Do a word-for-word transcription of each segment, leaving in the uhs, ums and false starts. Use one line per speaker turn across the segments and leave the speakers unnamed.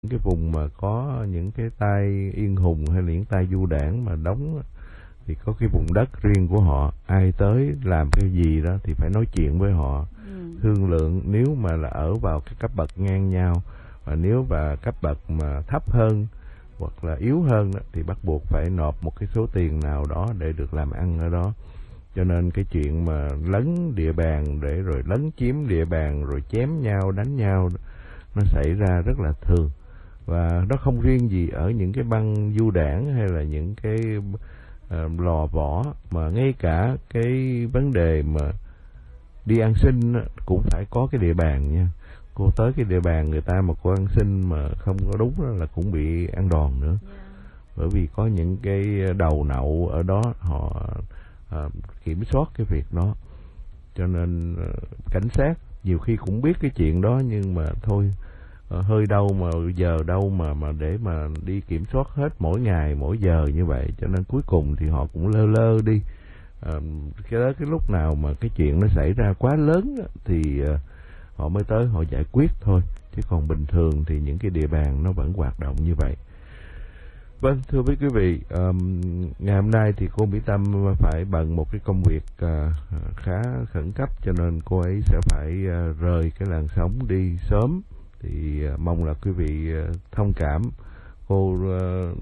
cái vùng mà có những cái tay yên hùng hay là những tay du đảng mà đóng thì có cái vùng đất riêng của họ, ai tới làm cái gì đó thì phải nói chuyện với họ, ừ. thương lượng. Nếu mà là ở vào cái cấp bậc ngang nhau, và nếu mà cấp bậc mà thấp hơn hoặc là yếu hơn đó, thì bắt buộc phải nộp một cái số tiền nào đó để được làm ăn ở đó. Cho nên cái chuyện mà lấn địa bàn để rồi lấn chiếm địa bàn rồi chém nhau đánh nhau nó xảy ra rất là thường. Và nó không riêng gì ở những cái băng du đảng hay là những cái uh, lò võ, mà ngay cả cái vấn đề mà đi ăn xin cũng phải có cái địa bàn nha. Cô tới cái địa bàn người ta mà cô ăn xin mà không có đúng đó là cũng bị ăn đòn nữa. Yeah. Bởi vì có những cái đầu nậu ở đó họ uh, kiểm soát cái việc đó. Cho nên uh, cảnh sát nhiều khi cũng biết cái chuyện đó, nhưng mà thôi uh, hơi đâu mà giờ đâu mà mà để mà đi kiểm soát hết mỗi ngày mỗi giờ như vậy. Cho nên cuối cùng thì họ cũng lơ lơ đi. Uh, cái đó cái lúc nào mà cái chuyện nó xảy ra quá lớn đó, thì uh, họ mới tới họ giải quyết thôi, chứ còn bình thường thì những cái địa bàn nó vẫn hoạt động như vậy. Vâng, thưa quý vị, um, ngày hôm nay thì cô Mỹ Tâm phải bận một cái công việc uh, khá khẩn cấp, cho nên cô ấy sẽ phải uh, rời cái làn sóng đi sớm. Thì uh, mong là quý vị uh, thông cảm. Cô uh,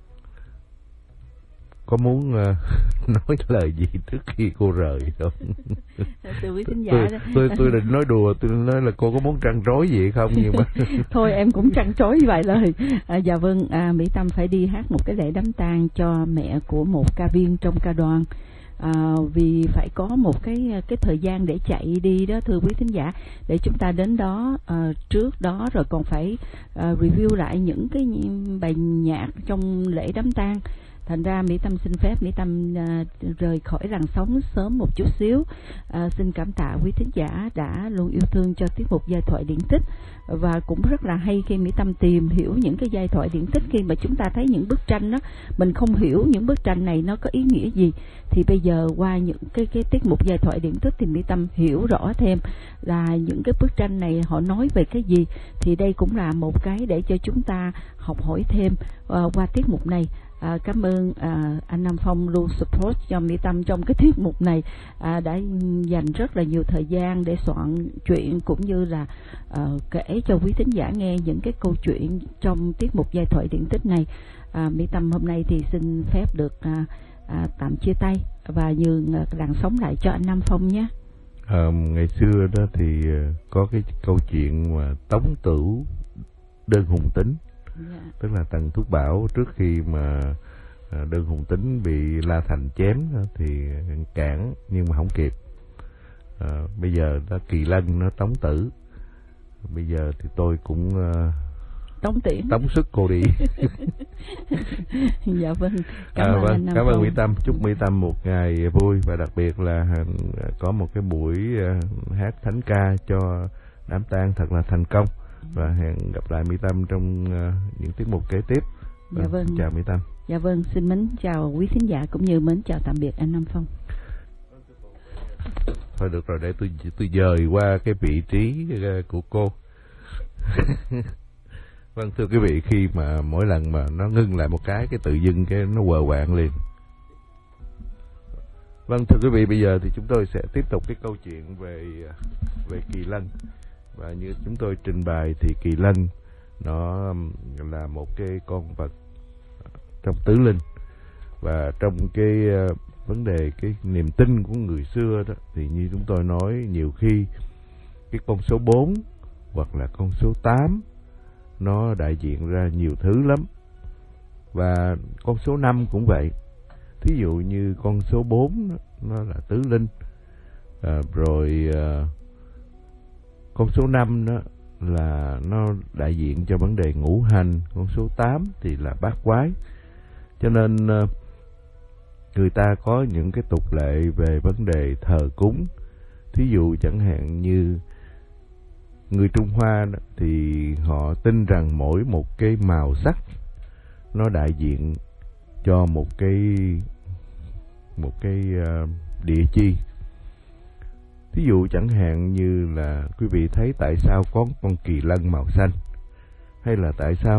có muốn uh, nói lời gì trước khi cô rời không?
Từ quý thính giả
tôi, tôi tôi định nói đùa, tôi nói là cô có muốn trăn trối gì không, nhưng mà
thôi em cũng trăn trối vài lời. À, dạ vâng, à, Mỹ Tâm phải đi hát một cái lễ đám tang cho mẹ của một ca viên trong ca đoàn. À, vì phải có một cái cái thời gian để chạy đi đó thưa quý thính giả, để chúng ta đến đó à, trước đó rồi còn phải à, review lại những cái bài nhạc trong lễ đám tang. Thành ra Mỹ Tâm xin phép Mỹ Tâm à, rời khỏi làn sóng sớm một chút xíu. À, xin cảm tạ quý thính giả đã luôn yêu thương cho tiết mục giai thoại điển tích, và cũng rất là hay khi Mỹ Tâm tìm hiểu những cái giai thoại điển tích. Khi mà chúng ta thấy những bức tranh đó, mình không hiểu những bức tranh này nó có ý nghĩa gì, thì bây giờ qua những cái cái tiết mục giai thoại điển tích thì Mỹ Tâm hiểu rõ thêm là những cái bức tranh này họ nói về cái gì. Thì đây cũng là một cái để cho chúng ta học hỏi thêm uh, qua tiết mục này. À, cảm ơn à, anh Nam Phong luôn support cho Mỹ Tâm trong cái tiết mục này, à, đã dành rất là nhiều thời gian để soạn chuyện cũng như là à, kể cho quý thính giả nghe những cái câu chuyện trong tiết mục giai thoại điển tích này. À, Mỹ Tâm hôm nay thì xin phép được à, à, tạm chia tay và nhường làn sóng lại cho anh Nam Phong nhé.
À, ngày xưa đó thì có cái câu chuyện mà Tống Tửu đơn Hùng Tính. Yeah. Tức là Tần Thúc Bảo trước khi mà đơn Hùng Tính bị La Thành chém thì cản nhưng mà không kịp. À, bây giờ đó Kỳ Lân nó Tống Tử, bây giờ thì tôi cũng uh,
tống tiễn
tống sức cô đi.
Dạ vâng, cảm
à,
ơn
vâng,
anh Nam
cảm ơn
Phong.
Mỹ Tâm, chúc Mỹ Tâm một ngày vui, và đặc biệt là có một cái buổi uh, hát thánh ca cho đám tang thật là thành công. Và hẹn gặp lại Mỹ Tâm trong uh, những tiết mục kế tiếp.
Dạ vâng.
Chào Mỹ Tâm.
Dạ vâng, xin mến chào quý khán giả cũng như mến chào tạm biệt anh Nam Phong.
Thôi được rồi, để tôi tôi dời qua cái vị trí uh, của cô. Vâng, thưa quý vị, khi mà mỗi lần mà nó ngưng lại một cái cái tự dưng cái nó quờ quạng liền. Vâng, thưa quý vị, bây giờ thì chúng tôi sẽ tiếp tục cái câu chuyện về về Kỳ Lân. Và như chúng tôi trình bày thì Kỳ Lân nó là một cái con vật trong tứ linh, và trong cái uh, vấn đề cái niềm tin của người xưa đó, thì như chúng tôi nói nhiều khi cái con số bốn hoặc là con số tám nó đại diện ra nhiều thứ lắm. Và con số năm cũng vậy. Thí dụ như con số bốn nó là tứ linh, à, rồi uh, con số năm đó là nó đại diện cho vấn đề ngũ hành, con số tám thì là bát quái. Cho nên người ta có những cái tục lệ về vấn đề thờ cúng. Thí dụ chẳng hạn như người Trung Hoa đó, thì họ tin rằng mỗi một cái màu sắc nó đại diện cho một cái một cái uh, địa chi. Thí dụ chẳng hạn như là quý vị thấy tại sao có con kỳ lân màu xanh, hay là tại sao